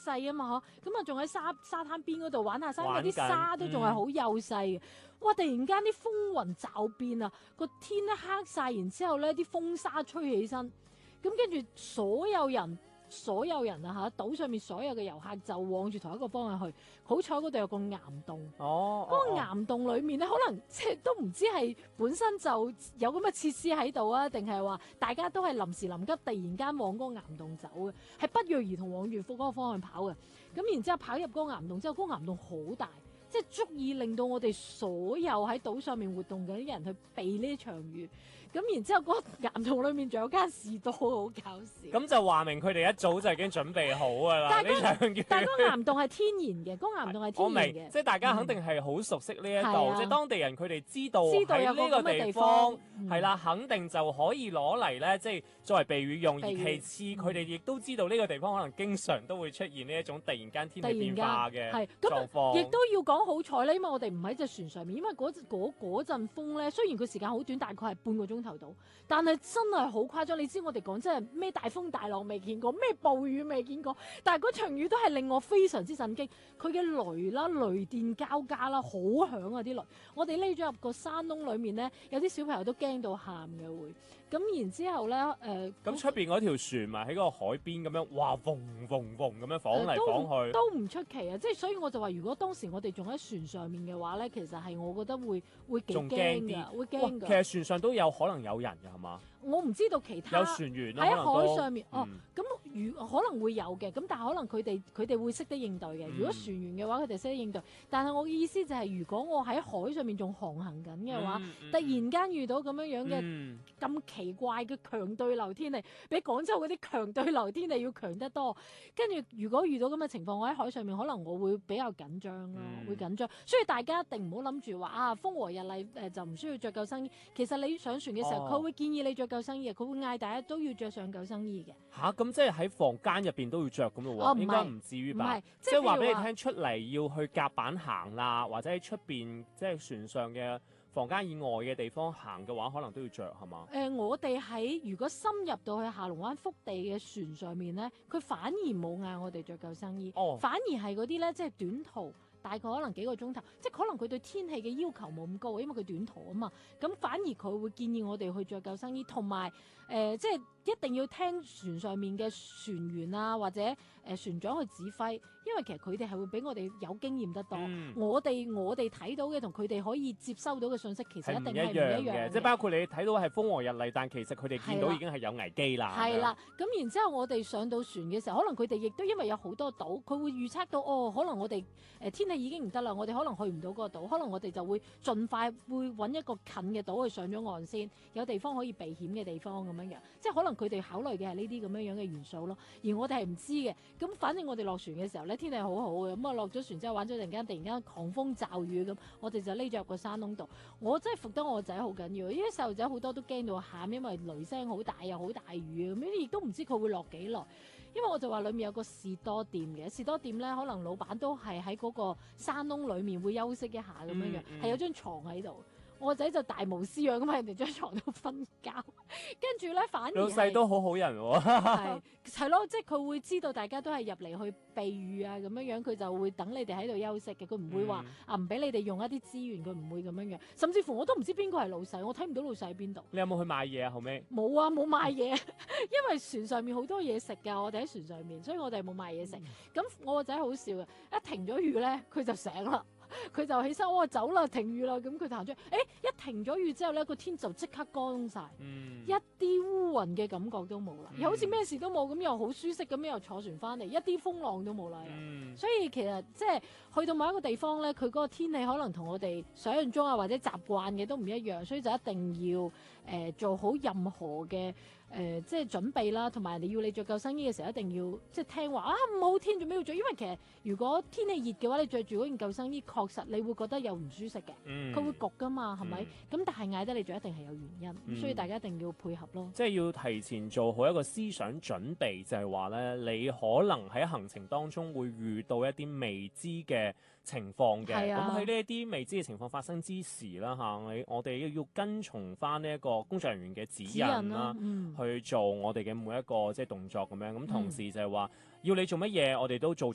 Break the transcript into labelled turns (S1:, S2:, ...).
S1: 細啊嘛，咁啊仲喺沙灘邊嗰度玩下沙，因為啲
S2: 玩緊
S1: 沙都仲係好幼細嘅。哇！突然間啲風雲驟變啊，個天咧黑晒，然之後咧啲風沙吹起身，咁跟住所有人啊嚇，島上面所有嘅遊客就往住同一個方向去。好彩嗰度有個岩洞。
S2: 哦，
S1: 嗰個岩洞裡面咧，可能即係都唔知係本身就有咁嘅設施喺度啊，定係話大家都係臨時臨急，突然間往嗰個岩洞走嘅，係不約而同往裕福嗰個方向跑嘅。咁然之後跑入嗰個岩洞之後，嗰個岩洞好大，即係足以令到我哋所有喺島上面活動嘅啲人去避呢場雨。咁然之後嗰個岩洞裡面仲有間士多，好搞笑。
S2: 咁就話明佢哋一早就已經準備好㗎啦。呢場雨，
S1: 但係嗰個岩洞係天然嘅，嗰個岩洞係
S2: 我明，
S1: 天然嘅。
S2: 即係大家肯定係好熟悉呢一度，
S1: 係啊
S2: 即係當地人佢哋知道
S1: 知道有
S2: 喺呢個地方係啦，
S1: 嗯
S2: 肯定就可以攞嚟咧，即係作為避雨用。而
S1: 避雨
S2: 其次，佢哋亦都知道呢個地方可能經常都會出現呢一種突然間天氣變化嘅
S1: 係
S2: 狀況。
S1: 亦都要講好彩咧，因為我哋唔喺隻船上面，因為嗰陣風咧，雖然佢時間好短，大概係半個鐘頭到，但係真係好誇張。你知我哋講真係咩大風大浪未見過，咩暴雨未見過，但係嗰場雨都係令我非常之震驚。佢嘅雷啦、雷電交加啦，好響啊啲雷。我哋匿咗入個山窿裡面咧，有啲小朋友都驚到喊嘅會。咁然之後咧，
S2: 咁出邊嗰條船咪喺個海邊咁樣，哇，嗡嗡嗡咁樣晃嚟晃去，
S1: 都唔出奇啊！即係所以我就話，如果當時我哋仲喺船上面嘅話咧，其實係我覺得會幾
S2: 仲驚
S1: 驚
S2: 啲
S1: 㗎，會驚㗎。
S2: 其實船上都有可能有人㗎，係嘛？
S1: 我唔知道其他
S2: 有船員啦，
S1: 喺
S2: 可能都
S1: 海上面哦，
S2: 嗯
S1: 咁可能會有嘅，咁但係可能佢哋會識得應對嘅。如果船員嘅話，佢哋識得應對。但係我嘅意思就係，如果我喺海上面仲航行緊嘅話，突然間遇到咁樣嘅咁奇怪嘅強對流天氣，比廣州嗰啲強對流天氣要強得多。跟住如果遇到咁嘅情況，我喺海上面可能我會比較緊張咯，會緊張。所以大家一定唔好諗住話啊風和日麗就唔需要着救生衣。其實你上船嘅時候，佢會建議你着救生衣嘅，佢會嗌大家都要着上救生衣嘅。
S2: 嚇，咁即係喺房間入邊都要着咁咯喎，應該唔至於吧？即係話俾你聽，出嚟要去甲板行啦，或者喺出邊即係船上嘅房間以外嘅地方行嘅話，可能都要着係嘛？
S1: 我哋喺如果深入到去下龍灣福地嘅船上面咧，佢反而冇嗌我哋着救生衣，反而係嗰啲咧即係短途。大概可能幾個鐘頭，即係可能佢對天氣嘅要求冇咁高，因為佢短途啊嘛。咁反而佢會建議我哋去着救生衣，同埋即係一定要聽船上面嘅船員啊，或者船長去指揮，因為其實佢哋係會比我哋有經驗得多。我哋睇到嘅同佢哋可以接收到嘅信息，其實一定係唔一樣嘅。
S2: 即係包括你睇到係風和日麗，但其實佢哋見到已經係有危機啦。
S1: 係啦，咁然之後我哋上到船嘅時候，可能佢哋亦都因為有好多島，佢會預測到可能我哋天氣已經唔得啦，我哋可能去唔到嗰個島，可能我哋就會盡快會揾一個近嘅島去上咗岸先，有地方可以避險嘅地方咁樣嘅，即係可能佢哋考慮嘅係呢啲咁樣嘅元素咯，而我哋係唔知嘅。咁反正我哋落船嘅時候咧，天氣好好嘅，咁啊落咗船之後玩咗陣間，突然間狂風驟雨咁，我哋就匿咗入個山窿度。我真係服得我個仔好緊要，因為細路仔好多都驚到喊，因為雷聲好大又好大雨咁，亦都唔知佢會落幾耐。因為我就話裡面有個士多店嘅，士多店咧可能老闆都係喺嗰個山窿裡面會休息一下咁樣嘅，係有張床喺度。我個仔就大模斯樣咁喺人哋張床度瞓覺，跟住咧反而
S2: 老細都好好人喎，
S1: 係咯，即係佢會知道大家都係入嚟去避雨啊咁樣樣，佢就會等你哋喺度休息嘅，佢唔會話唔俾你哋用一啲資源，佢唔會咁樣樣。甚至乎我都唔知邊個係老細，我睇唔到老細喺邊度。
S2: 你有冇去買嘢啊？後尾
S1: 冇啊，冇買嘢，因為船上面好多嘢食㗎，我哋喺船上面，所以我哋冇買嘢食。咁我個仔好笑嘅，一停咗雨咧，佢就醒啦。佢就起身，我話走啦，停雨啦，咁佢就行出去。一停咗雨之後咧，個天就即刻乾晒，一啲烏雲嘅感覺都冇啦，又好似咩事都冇咁，又好舒適咁，又坐船翻嚟，一啲風浪都冇啦。所以其實即係去到某一個地方咧，佢嗰個天氣可能同我哋想象中啊或者習慣嘅都唔一樣，所以就一定要做好任何嘅即係準備啦，同埋你要你着救生衣嘅時候，一定要即係聽話啊！唔好天做咩要着？因為其實如果天氣熱嘅話，你着住嗰件救生衣，確實你會覺得有唔舒適嘅，佢會焗噶嘛，係咪？咁但係嗌得你着一定係有原因，所以大家一定要配合咯。
S2: 即係要提前做好一個思想準備，就係話咧，你可能喺行程當中會遇到一啲未知嘅情況嘅。咁喺呢一啲未知嘅情況發生之時啦，我哋要跟從翻呢一個工作人員嘅指引啦。去做我哋嘅每一個即係動作咁樣，咁同時就係話要你做乜嘢，我哋都做